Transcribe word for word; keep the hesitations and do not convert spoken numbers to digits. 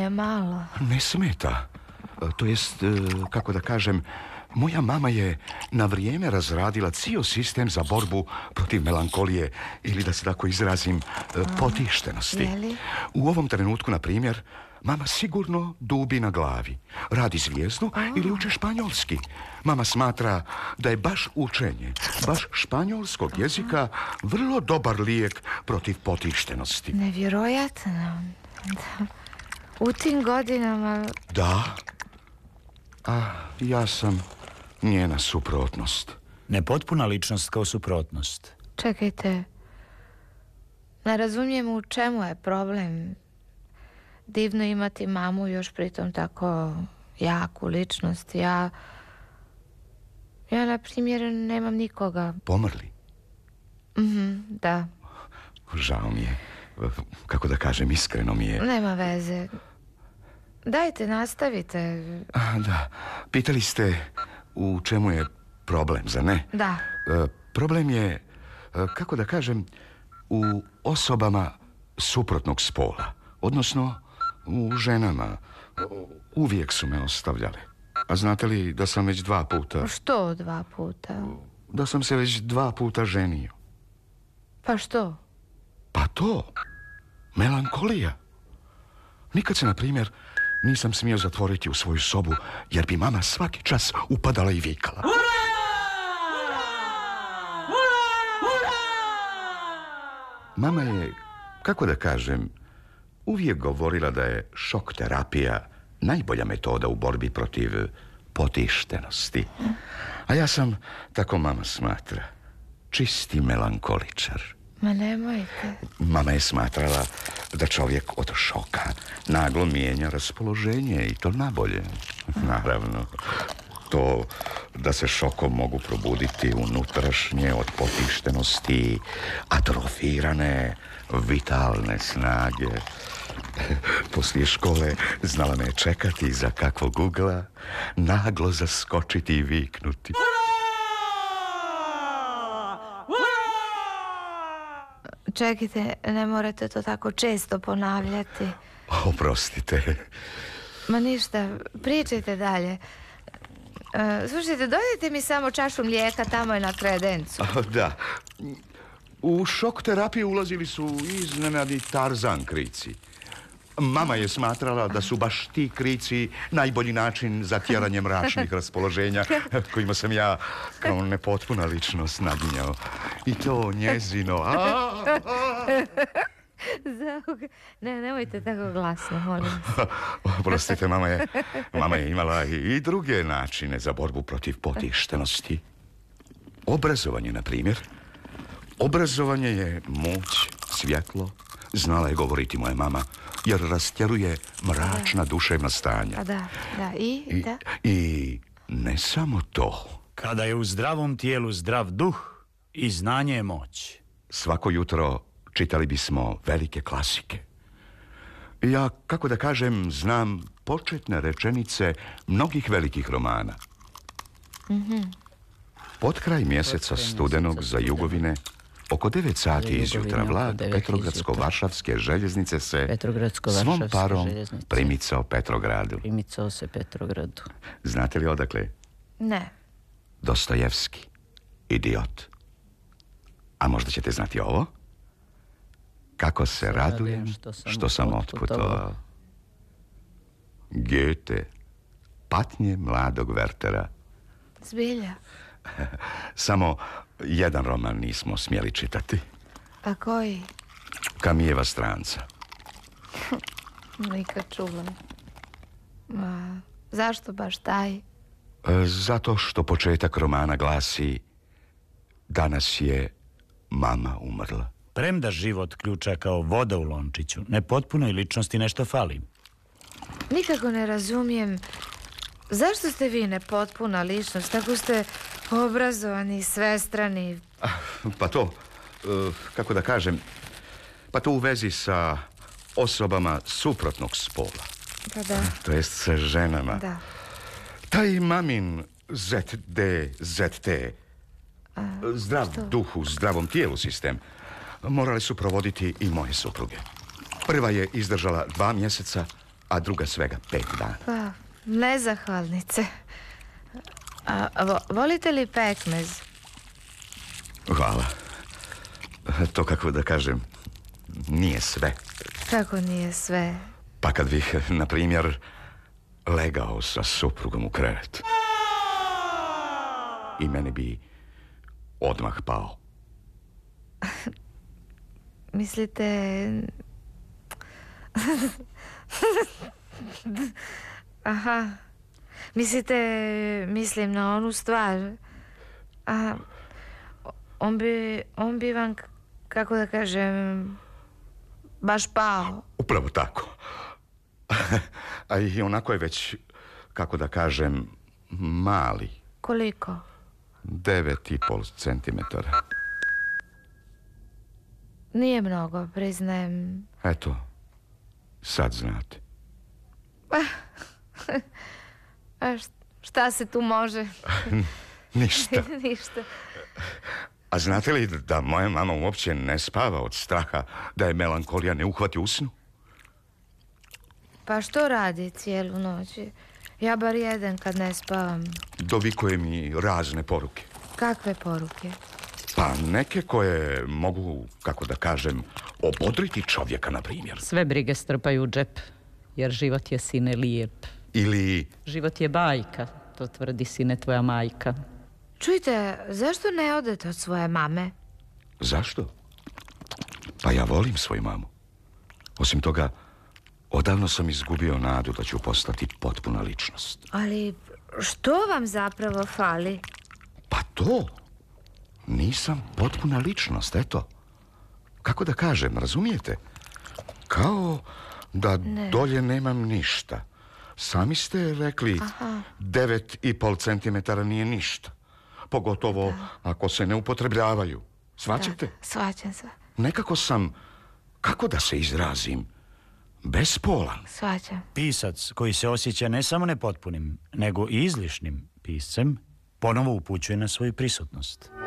Nije malo. Ne smeta. To jest, kako da kažem, moja mama je na vrijeme razradila cijel sistem za borbu protiv melankolije ili, da se tako izrazim, potištenosti. Jeli? U ovom trenutku, na primjer, mama sigurno dubi na glavi, radi zvijezdu A. ili uče španjolski. Mama smatra da je baš učenje, baš španjolskog jezika vrlo dobar lijek protiv potištenosti. Nevjerojatno. Da. U tim godinama... Da. A ja sam njena suprotnost. Nepotpuna ličnost kao suprotnost. Čekajte. Ne razumijem u čemu je problem. Divno imati mamu još pritom tako jaku ličnost. Ja, ja na primjer, nemam nikoga. Pomrli? Mhm, da. Žao mi je. Kako da kažem, iskreno mi je. Nema veze. Dajte, nastavite. A, da. Pitali ste u čemu je problem, zar ne? Da. E, problem je, e, kako da kažem, u osobama suprotnog spola. Odnosno, u ženama. Uvijek su me ostavljale. A znate li da sam već dva puta... Što dva puta? Da sam se već dva puta ženio. Pa što? Pa to. Melankolija. Nikad se, na primjer, nisam smio zatvoriti u svoju sobu, jer bi mama svaki čas upadala i vikala. Mama je, kako da kažem, uvijek govorila da je šok terapija najbolja metoda u borbi protiv potištenosti. A ja sam, tako mama smatra, čisti melankoličar. Ma nemojte. Mama je smatrala da čovjek od šoka naglo mijenja raspoloženje i to nabolje. Naravno, to da se šokom mogu probuditi unutrašnje od potištenosti atrofirane vitalne snage. Poslije škole znala me čekati iza kakvog ugla, naglo zaskočiti i viknuti. Čekajte, ne morate to tako često ponavljati. Oprostite. Ma ništa, pričajte dalje. Uh, slušajte, dodajte mi samo čašu mlijeka, tamo je na kredencu. A, da. U šok terapiju ulazili su iznenadni Tarzan krici. Mama je smatrala da su baš ti krici najbolji način za tjeranje mračnih raspoloženja kojima sam ja kao nepotpuna ličnost naginjao. I to njezino. A, a. Ne, nemojte tako glasno, molim. Oprostite, mama je, mama je imala i druge načine za borbu protiv potištenosti. Obrazovanje, na primjer. Obrazovanje je moć, svjetlo. Znala je govoriti moja mama, jer rastjeruje mračna duševna stanja. A da, da, i, I, da. I ne samo to. Kada je u zdravom tijelu zdrav duh, i znanje je moć. Svako jutro čitali bismo velike klasike. Ja, kako da kažem, znam početne rečenice mnogih velikih romana. Mm-hmm. Pod kraj mjeseca studenog za Jugovine, oko devet sati izjutra vlak Petrogradsko-Varšavske željeznice se svom parom primicao Petrogradu. Primicao se Petrogradu. Znate li odakle? Ne. Dostojevski. Idiot. A možda ćete znati ovo? Kako se radujem što sam, što sam otputovao. Goethe. Patnje mladog Wertera. Zbilja. Samo jedan roman nismo smjeli čitati. A koji? Kamijeva stranca. Nikad čula. Ma, zašto baš taj? Zato što početak romana glasi: danas je mama umrla. Premda život ključa kao voda u lončiću, nepotpunoj ličnosti nešto fali. Nikako ne razumijem. Zašto ste vi nepotpuna ličnost? Tako ste obrazovani, svestrani. Pa to, kako da kažem, pa to u vezi sa osobama suprotnog spola. Pa da. To jest sa ženama. Da. Taj mamin zet de zet te, zdrav što? duh u zdravom tijelu sistem, morali su provoditi i moje supruge. Prva je izdržala dva mjeseca, a druga svega pet dana. Pa, nezahvalnice. A, a vo, volite li pekmez? Hvala. To, kako da kažem, nije sve. Kako nije sve? Pa kad bih, na primjer, legao sa suprugom u krevet i meni bi odmah pao. Mislite... Aha. Mislite, mislim na onu stvar. A, on bi, on bi vam, kako da kažem, baš pao. Upravo tako. A i onako je već, kako da kažem, mali. Koliko? Devet i pol centimetara. Nije mnogo, priznajem. Eto, sad znate. A šta se tu može? Ništa. Ništa. A znate li da moja mama uopće ne spava od straha da je melankolija ne uhvati u snu? Pa što radi cijelu noć? Ja bar jedan kad ne spavam. Dovikuje mi razne poruke. Kakve poruke? Pa neke koje mogu, kako da kažem, obodriti čovjeka, na primjer. Sve brige strpaju u džep, jer život je, sine, lijep. Ili... Život je bajka, to tvrdi, sine, tvoja majka. Čujte, zašto ne odete od svoje mame? Zašto? Pa ja volim svoju mamu. Osim toga, odavno sam izgubio nadu da ću postati potpuna ličnost. Ali što vam zapravo fali? Pa to... Nisam potpuna ličnost, eto. Kako da kažem, razumijete? Kao da ne. Dolje nemam ništa. Sami ste rekli, aha, devet i pol centimetara nije ništa. Pogotovo da. Ako se ne upotrebljavaju. Svaćate? Da, svaćam se. Nekako sam, kako da se izrazim, bespolan. Svaćam. Pisac koji se osjeća ne samo nepotpunim, nego i izlišnim piscem, ponovo upućuje na svoju prisutnost.